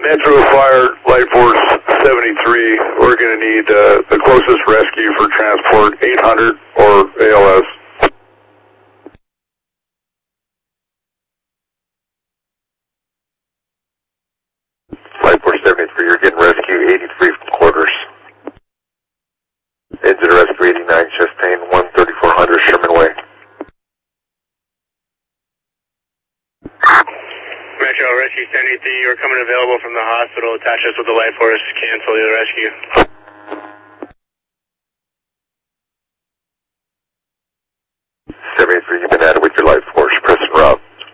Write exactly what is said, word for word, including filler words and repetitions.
Metro Fire, Light Force seventy-three, we're going to need uh, the closest rescue for transport, eight hundred or A L S. Light Force seventy-three, you're getting rescue eighty-three from quarters. Engine rescue eighty-nine, Chastain, one thirty-four hundred, Sherman Way. Metro, rescue seventy-three, you're coming available from the hospital. Attach us with the Light Force. Cancel the rescue. seventy-three, you've been added